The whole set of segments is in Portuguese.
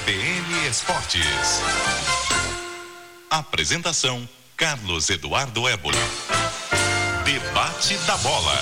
CBN Esportes. Apresentação: Carlos Eduardo Éboli. Debate da Bola.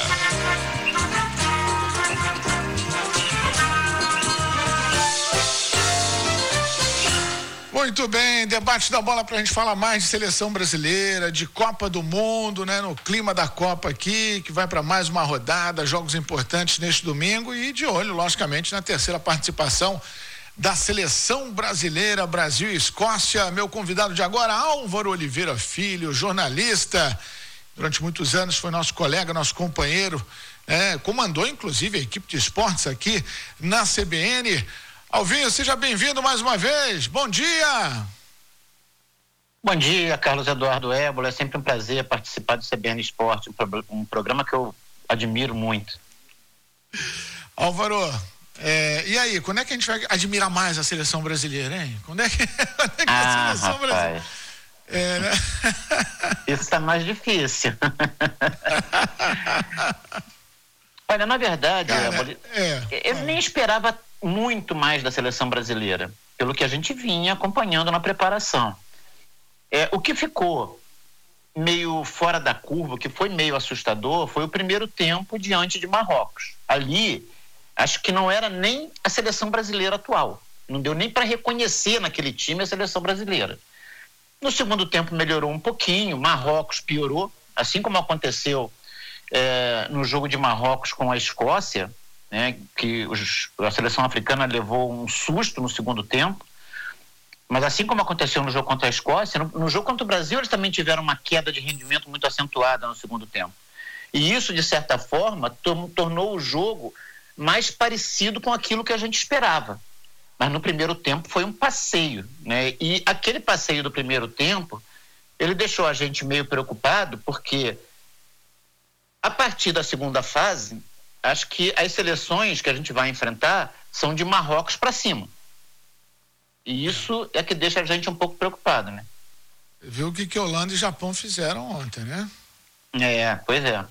Muito bem, debate da bola para a gente falar mais de seleção brasileira, de Copa do Mundo, né? No clima da Copa aqui, que vai para mais uma rodada, jogos importantes neste domingo e de olho, logicamente, na terceira participação da seleção brasileira, Brasil e Escócia. Meu convidado de agora, Álvaro Oliveira Filho, jornalista, durante muitos anos foi nosso colega, nosso companheiro, comandou inclusive a equipe de esportes aqui na CBN. Alvinho, seja bem-vindo mais uma vez. Bom dia. Bom dia, Carlos Eduardo Éboli. É sempre um prazer participar do CBN Esporte, um programa que eu admiro muito. Álvaro, e aí, quando é que a gente vai admirar mais a seleção brasileira, hein? Quando é que a seleção brasileira... né? Isso está mais difícil. Olha, na verdade, Éboli, eu nem esperava muito mais da seleção brasileira, pelo que a gente vinha acompanhando na preparação. O que ficou meio fora da curva, o que foi meio assustador, foi o primeiro tempo diante de Marrocos. Ali, acho que não era nem a seleção brasileira atual. Não deu nem para reconhecer naquele time a seleção brasileira. No segundo tempo melhorou um pouquinho, Marrocos piorou, assim como aconteceu no jogo de Marrocos com a Escócia, né, que a seleção africana levou um susto no segundo tempo, mas assim como aconteceu no jogo contra a Escócia, no jogo contra o Brasil eles também tiveram uma queda de rendimento muito acentuada no segundo tempo. E isso, de certa forma, tornou o jogo mais parecido com aquilo que a gente esperava. Mas no primeiro tempo foi um passeio, né? E aquele passeio do primeiro tempo, ele deixou a gente meio preocupado, porque a partir da segunda fase, acho que as seleções que a gente vai enfrentar são de Marrocos para cima. E isso é que deixa a gente um pouco preocupado, né? Viu o que Holanda e Japão fizeram ontem, né? Pois é.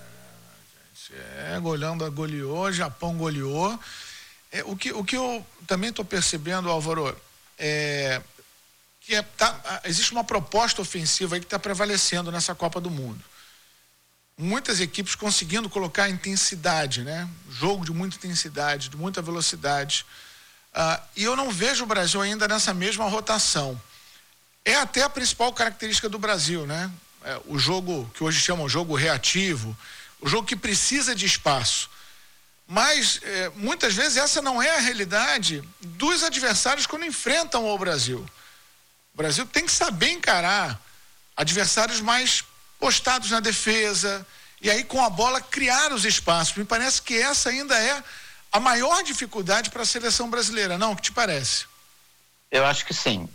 Holanda goleou, Japão goleou. O que eu também estou percebendo, Álvaro, que existe uma proposta ofensiva aí que está prevalecendo nessa Copa do Mundo. Muitas equipes conseguindo colocar intensidade, né? Jogo de muita intensidade, de muita velocidade. E eu não vejo o Brasil ainda nessa mesma rotação. É até a principal característica do Brasil, né? O jogo que hoje chamam jogo reativo, o jogo que precisa de espaço. Mas, muitas vezes, essa não é a realidade dos adversários quando enfrentam o Brasil. O Brasil tem que saber encarar adversários mais postados na defesa, e aí com a bola criar os espaços. Me parece que essa ainda é a maior dificuldade para a seleção brasileira, não? O que te parece? Eu acho que sim.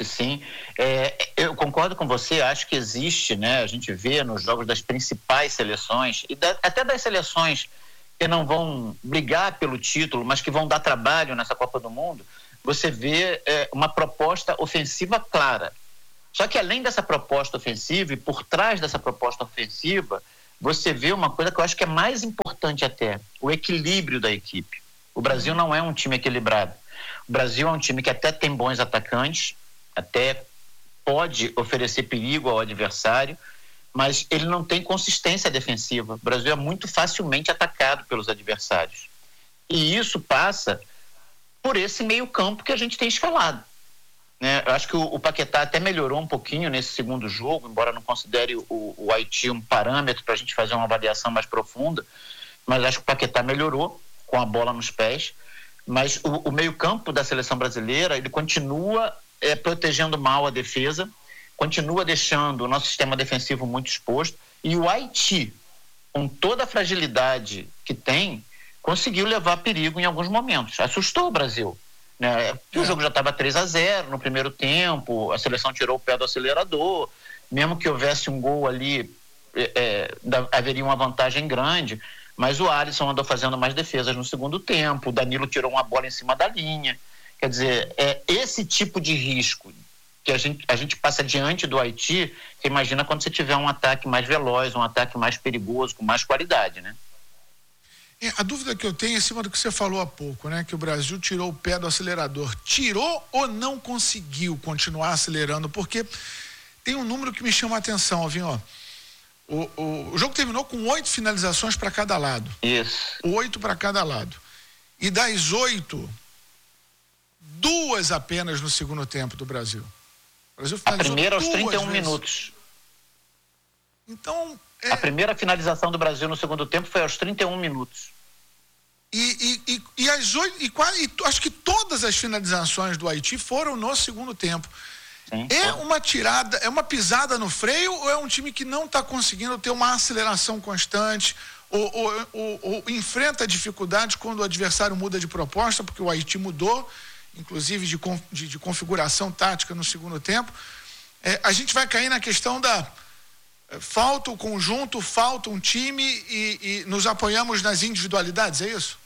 Eu concordo com você, acho que existe, né? A gente vê nos jogos das principais seleções, e até das seleções que não vão brigar pelo título, mas que vão dar trabalho nessa Copa do Mundo, você vê uma proposta ofensiva clara. Só que além dessa proposta ofensiva e por trás dessa proposta ofensiva, você vê uma coisa que eu acho que é mais importante até, o equilíbrio da equipe. O Brasil não é um time equilibrado. O Brasil é um time que até tem bons atacantes, até pode oferecer perigo ao adversário, mas ele não tem consistência defensiva. O Brasil é muito facilmente atacado pelos adversários. E isso passa por esse meio-campo que a gente tem escalado. Eu acho que o Paquetá até melhorou um pouquinho nesse segundo jogo, embora não considere o Haiti um parâmetro para a gente fazer uma avaliação mais profunda, mas acho que o Paquetá melhorou com a bola nos pés. Mas o meio-campo da seleção brasileira, ele continua protegendo mal a defesa, continua deixando o nosso sistema defensivo muito exposto, e o Haiti, com toda a fragilidade que tem, conseguiu levar perigo em alguns momentos. Assustou o Brasil. O jogo já estava 3-0 no primeiro tempo, a seleção tirou o pé do acelerador, mesmo que houvesse um gol ali, haveria uma vantagem grande, mas o Alisson andou fazendo mais defesas no segundo tempo, o Danilo tirou uma bola em cima da linha. Quer dizer, esse tipo de risco que a gente passa diante do Haiti, você imagina quando você tiver um ataque mais veloz, um ataque mais perigoso, com mais qualidade, né? A dúvida que eu tenho é em cima do que você falou há pouco, né? Que o Brasil tirou o pé do acelerador. Tirou ou não conseguiu continuar acelerando? Porque tem um número que me chama a atenção, Alvinho. O jogo terminou com 8 finalizações para cada lado. Isso. 8 para cada lado. E das 8, 2 apenas no segundo tempo do Brasil. O Brasil a primeira aos 31 vezes. minutos. Então... A primeira finalização do Brasil no segundo tempo foi aos 31 minutos. E as 8, acho que todas as finalizações do Haiti foram no segundo tempo. Sim. É uma tirada, é uma pisada no freio, ou é um time que não está conseguindo ter uma aceleração constante, ou enfrenta dificuldades quando o adversário muda de proposta, porque o Haiti mudou, inclusive de configuração tática no segundo tempo. A gente vai cair na questão falta o conjunto, falta um time e nos apoiamos nas individualidades, é isso?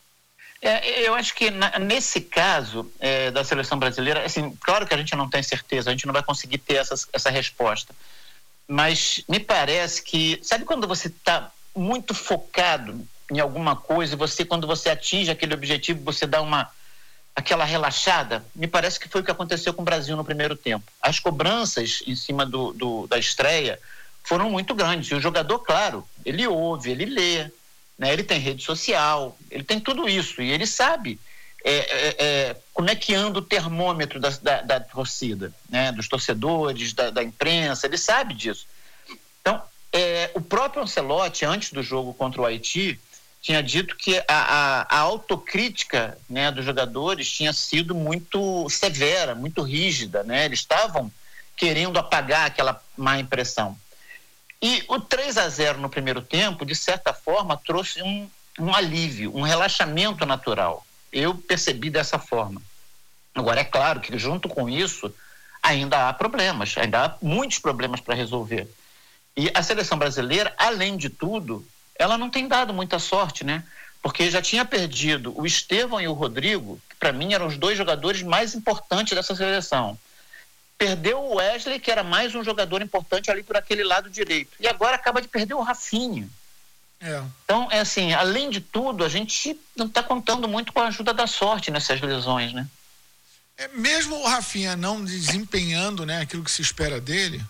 Eu acho que nesse caso da seleção brasileira, assim, claro que a gente não tem certeza, a gente não vai conseguir ter essa resposta, mas me parece que, sabe quando você está muito focado em alguma coisa e quando você atinge aquele objetivo, você dá aquela relaxada? Me parece que foi o que aconteceu com o Brasil no primeiro tempo. As cobranças em cima da estreia foram muito grandes. E o jogador, claro, ele ouve, ele lê, né? Ele tem rede social, ele tem tudo isso. E ele sabe como é que anda o termômetro da torcida, né? Dos torcedores, da imprensa, ele sabe disso. Então, o próprio Ancelotti, antes do jogo contra o Haiti, tinha dito que a autocrítica, né, dos jogadores tinha sido muito severa, muito rígida, né? Eles estavam querendo apagar aquela má impressão. E o 3-0 no primeiro tempo, de certa forma, trouxe um alívio, um relaxamento natural. Eu percebi dessa forma. Agora, é claro que junto com isso, ainda há problemas, ainda há muitos problemas para resolver. E a seleção brasileira, além de tudo, ela não tem dado muita sorte, né? Porque já tinha perdido o Estevão e o Rodrigo, que para mim eram os 2 jogadores mais importantes dessa seleção. Perdeu o Wesley, que era mais um jogador importante ali por aquele lado direito. E agora acaba de perder o Rafinha. Então, assim, além de tudo, a gente não está contando muito com a ajuda da sorte nessas lesões, né? Mesmo o Rafinha não desempenhando, né, aquilo que se espera dele,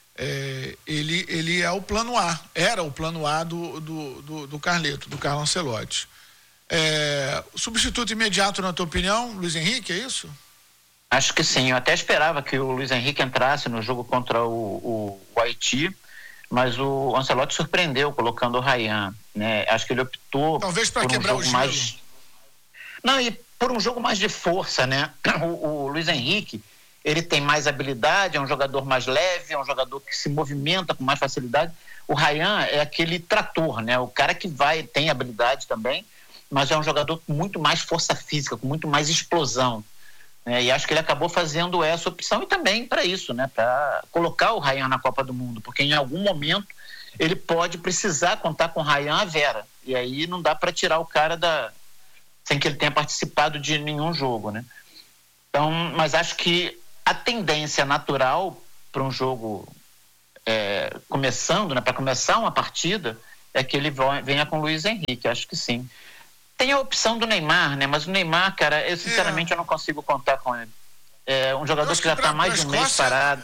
ele é o plano A. Era o plano A do Carleto, do Carlo Ancelotti. O substituto imediato, na tua opinião, Luiz Henrique, é isso? Acho que sim. Eu até esperava que o Luiz Henrique entrasse no jogo contra o Haiti, mas o Ancelotti surpreendeu colocando o Ryan, né? Acho que ele optou talvez para quebrar o gelo. Não, e por um jogo mais de força, né? O Luiz Henrique, ele tem mais habilidade, é um jogador mais leve, é um jogador que se movimenta com mais facilidade. O Ryan é aquele trator, né? O cara que tem habilidade também, mas é um jogador com muito mais força física, com muito mais explosão. E acho que ele acabou fazendo essa opção e também para isso, né? Para colocar o Ryan na Copa do Mundo, porque em algum momento ele pode precisar contar com o Ryan à Vera, e aí não dá para tirar o cara sem que ele tenha participado de nenhum jogo, né? Então, mas acho que a tendência natural para um jogo começando, né? Para começar uma partida, é que ele venha com o Luiz Henrique, acho que sim. Tem a opção do Neymar, né? Mas o Neymar, cara, eu sinceramente eu não consigo contar com ele. É um jogador que já está mais de um mês parado.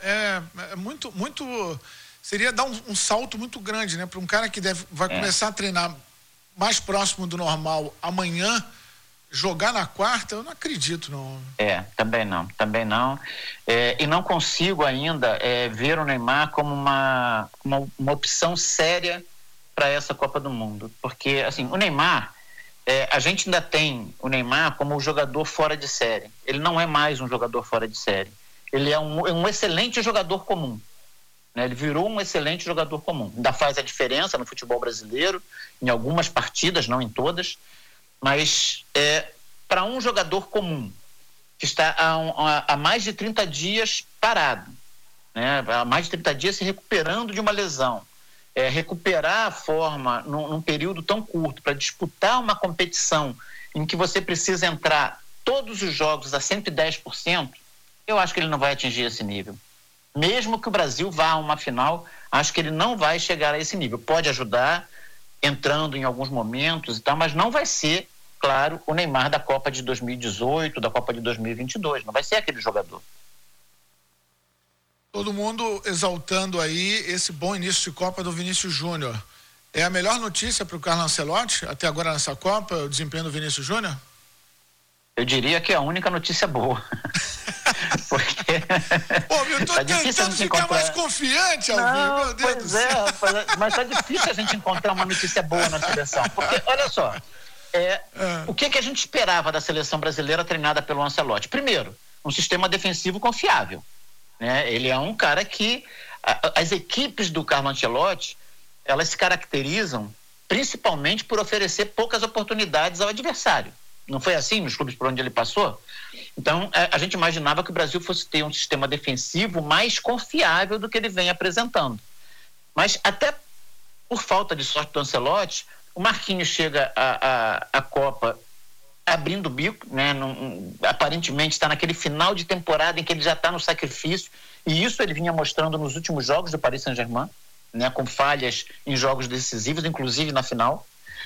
Muito, muito... Seria dar um salto muito grande, né? Para um cara que vai começar a treinar mais próximo do normal amanhã, jogar na quarta, eu não acredito, não. Também não. E não consigo ainda ver o Neymar como uma opção séria para essa Copa do Mundo. Porque, assim, o Neymar... a gente ainda tem o Neymar como um jogador fora de série. Ele não é mais um jogador fora de série. Ele é um excelente jogador comum, né? Ele virou um excelente jogador comum. Ainda faz a diferença no futebol brasileiro, em algumas partidas, não em todas, mas para um jogador comum, que está há mais de 30 dias parado, né? Há mais de 30 dias se recuperando de uma lesão, recuperar a forma num período tão curto para disputar uma competição em que você precisa entrar todos os jogos a 110%, eu acho que ele não vai atingir esse nível. Mesmo que o Brasil vá a uma final, acho que ele não vai chegar a esse nível. Pode ajudar, entrando em alguns momentos e tal, mas não vai ser, claro, o Neymar da Copa de 2018, da Copa de 2022, não vai ser aquele jogador. Todo mundo exaltando aí esse bom início de Copa do Vinícius Júnior. É a melhor notícia para o Carlo Ancelotti, até agora nessa Copa, o desempenho do Vinícius Júnior? Eu diria que é a única notícia boa. Porque... Pô, eu tô tentando ficar mais confiante, Alvin, meu Deus do céu. Mas tá difícil a gente encontrar uma notícia boa na seleção. Porque, olha só, o que a gente esperava da seleção brasileira treinada pelo Ancelotti? Primeiro, um sistema defensivo confiável. Né? Ele é um cara que... As equipes do Carlo Ancelotti, elas se caracterizam principalmente por oferecer poucas oportunidades ao adversário. Não foi assim nos clubes por onde ele passou? Então, a gente imaginava que o Brasil fosse ter um sistema defensivo mais confiável do que ele vem apresentando. Mas até por falta de sorte do Ancelotti, o Marquinhos chega à Copa abrindo o bico, né? Aparentemente está naquele final de temporada em que ele já está no sacrifício, e isso ele vinha mostrando nos últimos jogos do Paris Saint-Germain, né? Com falhas em jogos decisivos, inclusive na final.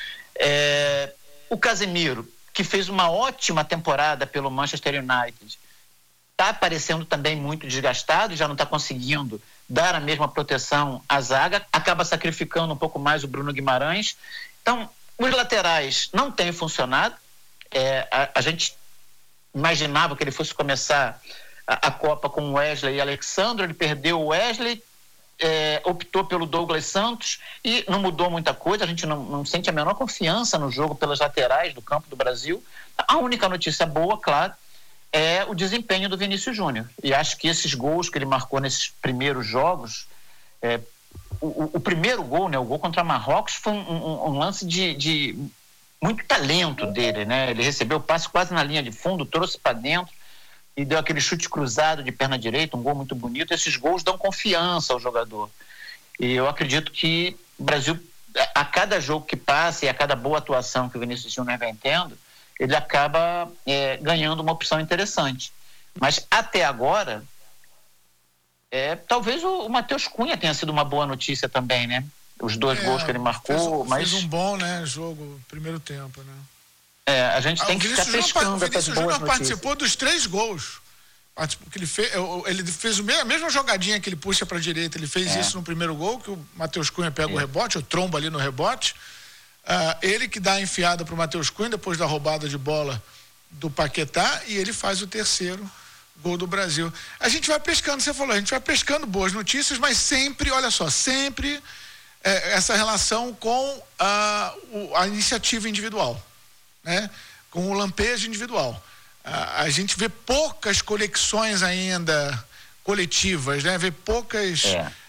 O Casemiro, que fez uma ótima temporada pelo Manchester United, está aparecendo também muito desgastado, já não está conseguindo dar a mesma proteção à zaga, acaba sacrificando um pouco mais o Bruno Guimarães. Então, os laterais não têm funcionado. A gente imaginava que ele fosse começar a Copa com o Wesley e Alexandre, ele perdeu o Wesley, optou pelo Douglas Santos e não mudou muita coisa. A gente não sente a menor confiança no jogo pelas laterais do campo do Brasil. A única notícia boa, claro, é o desempenho do Vinícius Júnior, e acho que esses gols que ele marcou nesses primeiros jogos, o primeiro gol, né, o gol contra Marrocos, foi um lance de muito talento dele, né? Ele recebeu o passe quase na linha de fundo, trouxe para dentro e deu aquele chute cruzado de perna direita, um gol muito bonito. Esses gols dão confiança ao jogador. E eu acredito que o Brasil, a cada jogo que passa e a cada boa atuação que o Vinícius Júnior vem tendo, ele acaba ganhando uma opção interessante. Mas até agora, talvez o Matheus Cunha tenha sido uma boa notícia também, né? Os 2 gols que ele marcou. Fez um bom, né, jogo, primeiro tempo, né? A gente tem que ficar pescando essas boas notícias. O Vinícius Júnior participou dos 3 gols. Ele fez a mesma jogadinha que ele puxa para a direita, ele fez isso no primeiro gol, que o Matheus Cunha pega o rebote, o tromba ali no rebote. Ele que dá a enfiada para o Matheus Cunha depois da roubada de bola do Paquetá, e ele faz o 3º gol do Brasil. A gente vai pescando, você falou, a gente vai pescando boas notícias, mas sempre, olha só, sempre essa relação com a iniciativa individual, né? Com o lampejo individual. A gente vê poucas conexões ainda coletivas, né? Vê poucas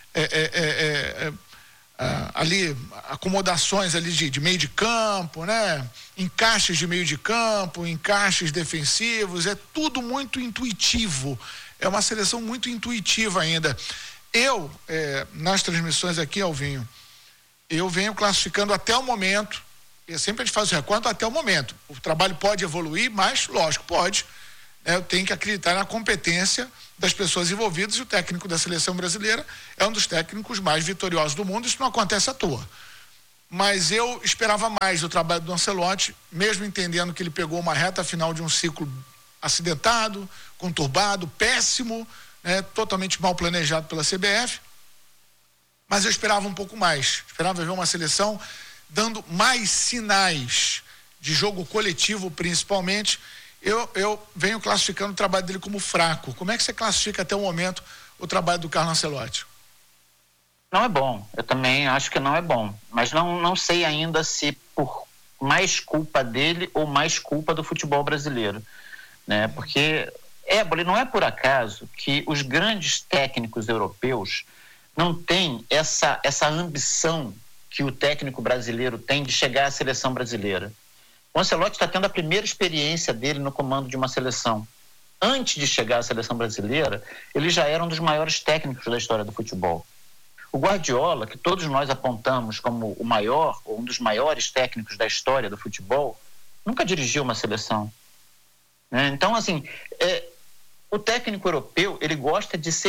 ali acomodações ali de meio de campo, né? Encaixes de meio de campo, encaixes defensivos, é tudo muito intuitivo. É uma seleção muito intuitiva ainda. Nas transmissões aqui, Alvinho, eu venho classificando até o momento, e sempre a gente faz o recorte até o momento. O trabalho pode evoluir, mas, lógico, pode. Eu tenho que acreditar na competência das pessoas envolvidas, e o técnico da seleção brasileira é um dos técnicos mais vitoriosos do mundo. Isso não acontece à toa. Mas eu esperava mais do trabalho do Ancelotti, mesmo entendendo que ele pegou uma reta final de um ciclo acidentado, conturbado, péssimo, né, totalmente mal planejado pela CBF. Mas eu esperava um pouco mais. Esperava ver uma seleção dando mais sinais de jogo coletivo, principalmente. Eu venho classificando o trabalho dele como fraco. Como é que você classifica até o momento o trabalho do Carlo Ancelotti? Não é bom. Eu também acho que não é bom. Mas não sei ainda se por mais culpa dele ou mais culpa do futebol brasileiro, né? Porque, não é por acaso que os grandes técnicos europeus não têm essa ambição que o técnico brasileiro tem de chegar à seleção brasileira. O Ancelotti está tendo a primeira experiência dele no comando de uma seleção. Antes de chegar à seleção brasileira, ele já era um dos maiores técnicos da história do futebol. O Guardiola, que todos nós apontamos como o maior, ou um dos maiores técnicos da história do futebol, nunca dirigiu uma seleção, né? Então, assim, o técnico europeu, ele gosta de ser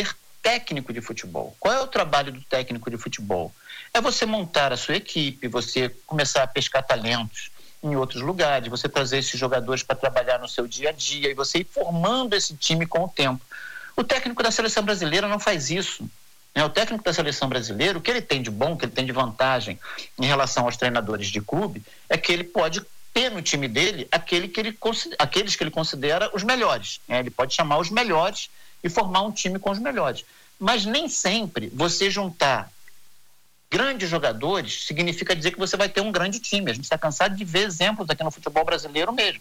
técnico de futebol. Qual é o trabalho do técnico de futebol? É você montar a sua equipe, você começar a pescar talentos em outros lugares, você trazer esses jogadores para trabalhar no seu dia a dia e você ir formando esse time com o tempo. O técnico da seleção brasileira não faz isso. O técnico da seleção brasileira, o que ele tem de bom, o que ele tem de vantagem em relação aos treinadores de clube, é que ele pode ter no time dele aqueles que ele considera os melhores. Ele pode chamar os melhores e formar um time com os melhores. Mas nem sempre você juntar grandes jogadores significa dizer que você vai ter um grande time. A gente está cansado de ver exemplos aqui no futebol brasileiro mesmo.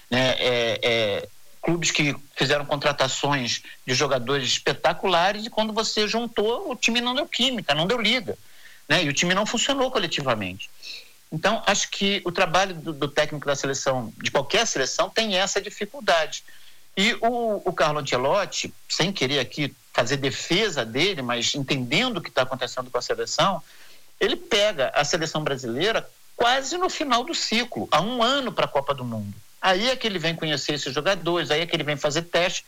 Clubes que fizeram contratações de jogadores espetaculares e quando você juntou, o time não deu química, não deu liga, e o time não funcionou coletivamente. Então, acho que o trabalho do técnico da seleção, de qualquer seleção, tem essa dificuldade. E o Carlo Ancelotti, sem querer aqui fazer defesa dele, mas entendendo o que está acontecendo com a seleção, ele pega a seleção brasileira quase no final do ciclo, há 1 ano para a Copa do Mundo. Aí é que ele vem conhecer esses jogadores, aí é que ele vem fazer teste.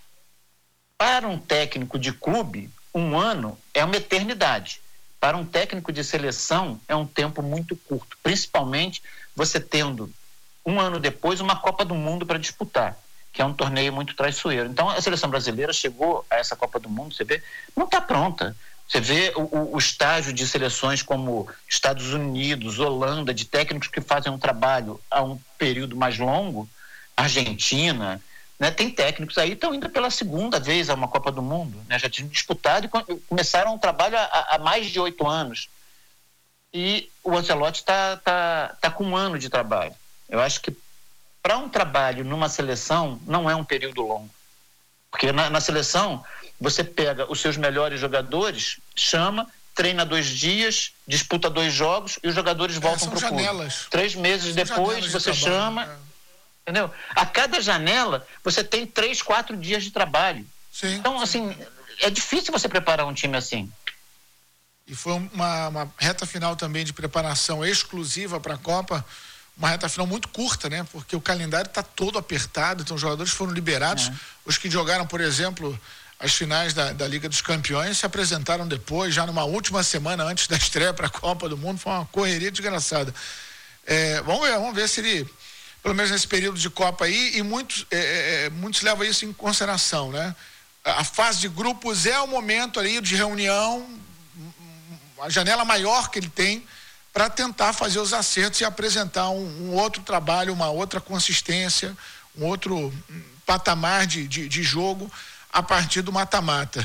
Para um técnico de clube, 1 ano é uma eternidade. Para um técnico de seleção, é um tempo muito curto. Principalmente você tendo, 1 ano depois, uma Copa do Mundo para disputar, que é um torneio muito traiçoeiro. Então, a seleção brasileira chegou a essa Copa do Mundo, você vê, não está pronta. Você vê o estágio de seleções como Estados Unidos, Holanda, de técnicos que fazem um trabalho a um período mais longo, Argentina, tem técnicos aí que estão indo pela 2ª vez a uma Copa do Mundo, já tinham disputado e começaram um trabalho há mais de 8 anos. E o Ancelotti está com 1 ano de trabalho. Eu acho que para um trabalho numa seleção não é um período longo. Porque na seleção você pega os seus melhores jogadores, chama, treina 2 dias, disputa 2 jogos e os jogadores voltam para o clube. 3 meses depois você chama, entendeu? A cada janela você tem 3, 4 dias de trabalho. Sim, então, assim, é difícil você preparar um time assim. E foi uma reta final também de preparação exclusiva para a Copa, uma reta final muito curta, porque o calendário está todo apertado, então os jogadores foram liberados. Os que jogaram, por exemplo, as finais da Liga dos Campeões se apresentaram depois, já numa última semana antes da estreia para a Copa do Mundo. Foi uma correria desgraçada. Vamos ver se ele, pelo menos nesse período de Copa aí, e muitos levam isso em consideração, A fase de grupos é o momento ali de reunião, a janela maior que ele tem para tentar fazer os acertos e apresentar um outro trabalho, uma outra consistência, um outro patamar de jogo a partir do mata-mata.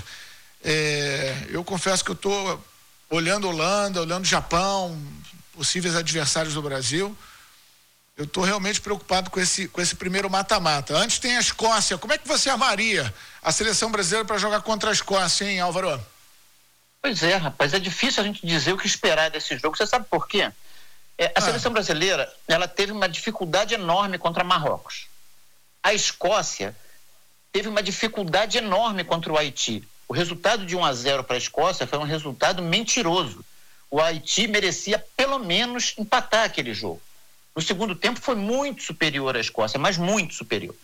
Eu confesso que eu estou olhando Holanda, olhando Japão, possíveis adversários do Brasil. Eu estou realmente preocupado com esse primeiro mata-mata. Antes tem a Escócia. Como é que você armaria a seleção brasileira para jogar contra a Escócia, hein, Álvaro? Pois é, rapaz, é difícil a gente dizer o que esperar desse jogo. Você sabe por quê? A seleção brasileira, ela teve uma dificuldade enorme contra Marrocos. A Escócia teve uma dificuldade enorme contra o Haiti. O resultado de 1-0 para a Escócia foi um resultado mentiroso. O Haiti merecia pelo menos empatar aquele jogo. No segundo tempo foi muito superior à Escócia, mas muito superior.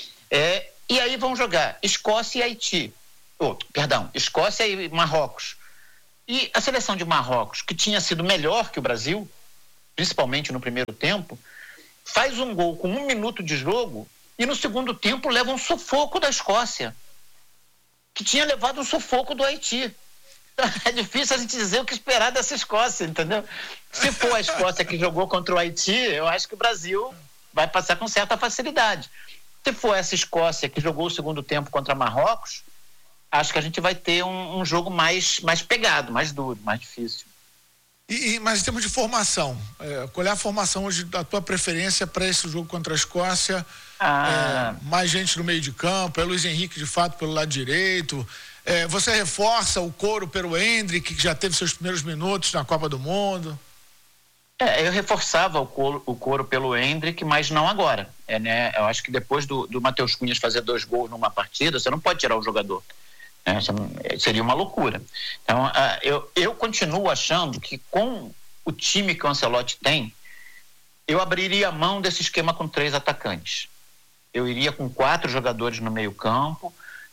E aí vão jogar Escócia e Haiti. Escócia e Marrocos. E a seleção de Marrocos, que tinha sido melhor que o Brasil, principalmente no primeiro tempo, faz um gol com 1 minuto de jogo e no segundo tempo leva um sufoco da Escócia, que tinha levado um sufoco do Haiti. É difícil a gente dizer o que esperar dessa Escócia, entendeu? Se for a Escócia que jogou contra o Haiti, eu acho que o Brasil vai passar com certa facilidade. Se for essa Escócia que jogou o segundo tempo contra Marrocos, acho que a gente vai ter um jogo mais pegado, mais duro, mais difícil. Mas em termos de formação, qual é a formação hoje da tua preferência para esse jogo contra a Escócia? Mais gente no meio de campo, Luiz Henrique de fato pelo lado direito, você reforça o coro pelo Endrick, que já teve seus primeiros minutos na Copa do Mundo? Eu reforçava o coro pelo Endrick, mas não agora. Eu acho que depois do Matheus Cunha fazer 2 gols numa partida, você não pode tirar o jogador. Seria uma loucura. Então, eu continuo achando que com o time que o Ancelotti tem, eu abriria a mão desse esquema com 3 atacantes. Eu iria com 4 jogadores no meio campo,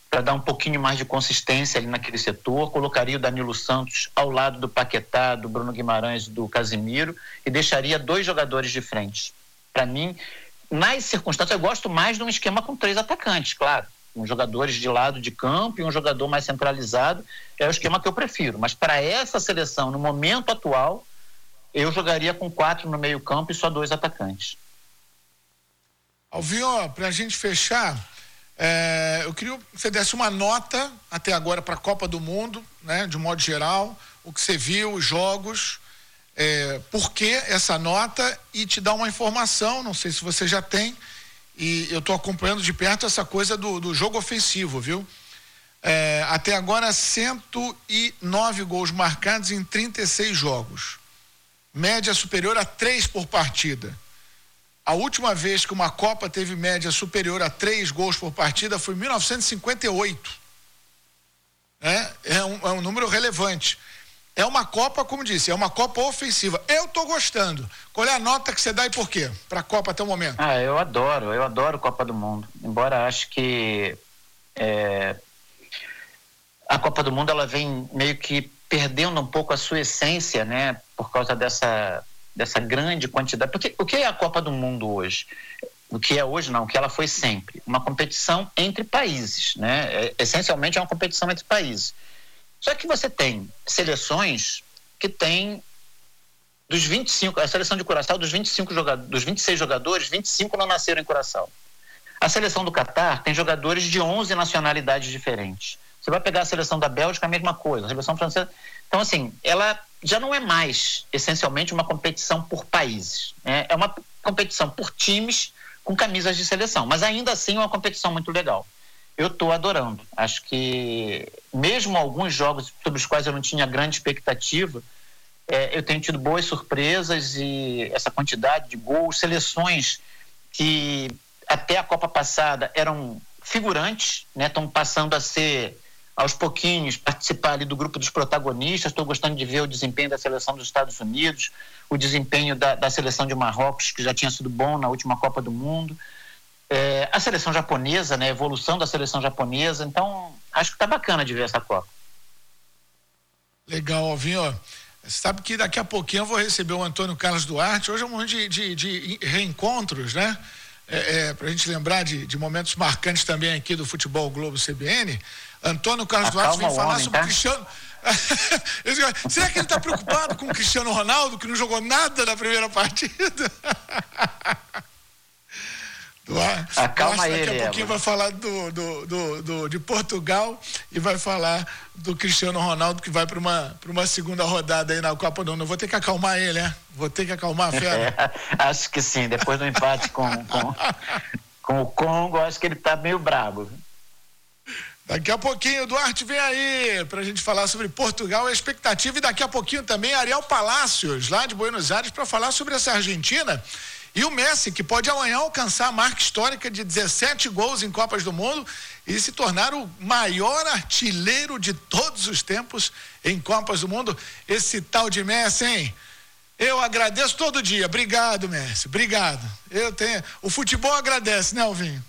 para dar um pouquinho mais de consistência ali naquele setor. Colocaria o Danilo Santos ao lado do Paquetá, do Bruno Guimarães, do Casimiro, e deixaria 2 jogadores de frente. Para mim, nas circunstâncias, eu gosto mais de um esquema com 3 atacantes, claro. Com jogadores de lado de campo e um jogador mais centralizado. É o esquema que eu prefiro. Mas para essa seleção, no momento atual, eu jogaria com 4 no meio campo e só 2 atacantes. Alvinho, para a gente fechar, eu queria que você desse uma nota até agora para a Copa do Mundo, né, de modo geral, o que você viu, os jogos, por que essa nota, e te dar uma informação, não sei se você já tem, e eu estou acompanhando de perto essa coisa do jogo ofensivo, viu? Até agora 109 gols marcados em 36 jogos, média superior a 3 por partida. A última vez que uma Copa teve média superior a 3 gols por partida foi em 1958. É um número relevante. É uma Copa, como disse, é uma Copa ofensiva. Eu tô gostando. Qual é a nota que você dá e por quê? Para a Copa até o momento. Eu adoro Copa do Mundo. Embora acho que a Copa do Mundo ela vem meio que perdendo um pouco a sua essência, né? Por causa dessa grande quantidade. Porque o que é a Copa do Mundo hoje? O que é hoje não, o que ela foi sempre. Uma competição entre países, né? Essencialmente é uma competição entre países. Só que você tem seleções que tem dos 25, a seleção de Curaçao, dos 26 jogadores, 25 não nasceram em Curaçao. A seleção do Catar tem jogadores de 11 nacionalidades diferentes. Você vai pegar a seleção da Bélgica, a mesma coisa, a seleção francesa. Então, assim, ela já não é mais, essencialmente, uma competição por países, né? É uma competição por times com camisas de seleção, mas ainda assim é uma competição muito legal. Eu estou adorando. Acho que, mesmo alguns jogos sobre os quais eu não tinha grande expectativa, eu tenho tido boas surpresas, e essa quantidade de gols, seleções que até a Copa passada eram figurantes, né? Estão passando a ser, aos pouquinhos, participar ali do grupo dos protagonistas. Estou gostando de ver o desempenho da seleção dos Estados Unidos, o desempenho da seleção de Marrocos, que já tinha sido bom na última Copa do Mundo. A seleção japonesa, né? A evolução da seleção japonesa. Então, acho que tá bacana de ver essa Copa. Legal, Alvinho. Você sabe que daqui a pouquinho eu vou receber o Antônio Carlos Duarte. Hoje é um momento de reencontros, né? Pra gente lembrar de momentos marcantes também aqui do Futebol Globo CBN. Antônio Carlos Duarte vem falar sobre o Cristiano. Será que ele está preocupado com o Cristiano Ronaldo, que não jogou nada na primeira partida? Acalma ele. Daqui a pouquinho vai falar de Portugal e vai falar do Cristiano Ronaldo, que vai para uma segunda rodada aí na Copa do Mundo. Vou ter que acalmar ele, né? Vou ter que acalmar a fera. Acho que sim. Depois do empate com o Congo, acho que ele tá meio bravo. Daqui a pouquinho o Duarte vem aí pra gente falar sobre Portugal, a expectativa, e daqui a pouquinho também Ariel Palacios, lá de Buenos Aires, para falar sobre essa Argentina. E o Messi, que pode amanhã alcançar a marca histórica de 17 gols em Copas do Mundo e se tornar o maior artilheiro de todos os tempos em Copas do Mundo. Esse tal de Messi, hein? Eu agradeço todo dia. Obrigado, Messi. Obrigado. O futebol agradece, né, Alvinho?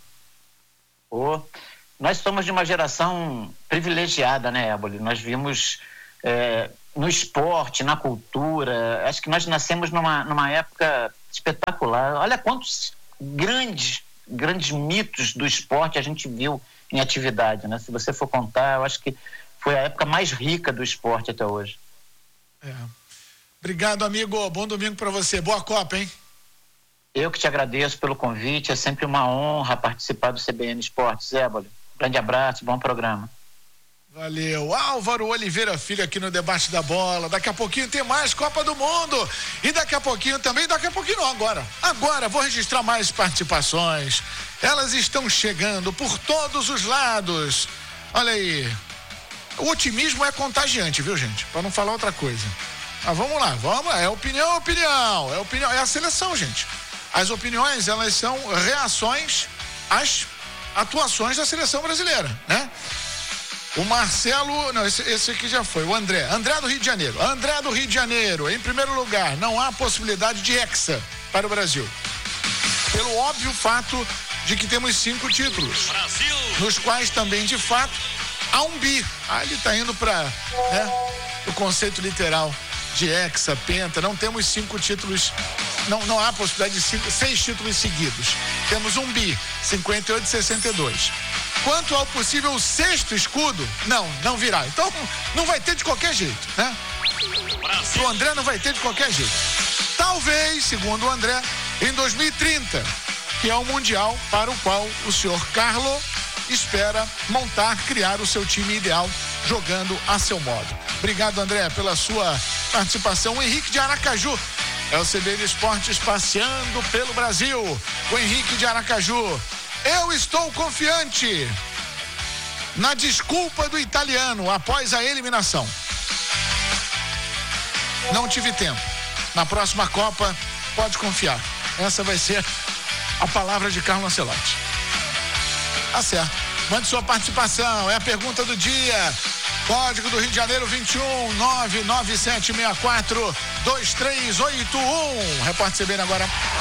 Nós somos de uma geração privilegiada, né, Éboli? Nós vimos no esporte, na cultura. Acho que nós nascemos numa época espetacular. Olha quantos grandes mitos do esporte a gente viu em atividade, né? Se você for contar, eu acho que foi a época mais rica do esporte até hoje. Obrigado, amigo. Bom domingo para você. Boa Copa, hein? Eu que te agradeço pelo convite. É sempre uma honra participar do CBN Esportes, Éboli. Grande abraço, bom programa. Valeu. Álvaro Oliveira Filho aqui no Debate da Bola. Daqui a pouquinho tem mais Copa do Mundo. E daqui a pouquinho também, agora vou registrar mais participações. Elas estão chegando por todos os lados. Olha aí. O otimismo é contagiante, viu, gente? Para não falar outra coisa. Mas vamos lá. É opinião. É a seleção, gente. As opiniões, elas são reações às atuações da seleção brasileira, né? O Marcelo, não, esse aqui já foi, o André do Rio de Janeiro, em primeiro lugar, não há possibilidade de hexa para o Brasil, pelo óbvio fato de que temos 5 títulos, nos quais também, de fato, há um bi. Ele está indo para o conceito literal de hexa, penta. Não temos 5 títulos, não há possibilidade de 6 títulos seguidos. Temos um bi, 58 e 62. Quanto ao possível 6º escudo, não virá. Então, não vai ter de qualquer jeito, né? O André não vai ter de qualquer jeito. Talvez, segundo o André, em 2030, que é o Mundial para o qual o senhor Carlo espera criar o seu time ideal, jogando a seu modo. Obrigado, André, pela sua participação. O Henrique de Aracaju, é o CBN Esportes passeando pelo Brasil. O Henrique de Aracaju: eu estou confiante na desculpa do italiano após a eliminação. Não tive tempo. Na próxima Copa, pode confiar. Essa vai ser a palavra de Carlo Ancelotti. Tá certo. Mande sua participação. É a pergunta do dia. Código do Rio de Janeiro 21 99764 2381. Repórter CBN agora.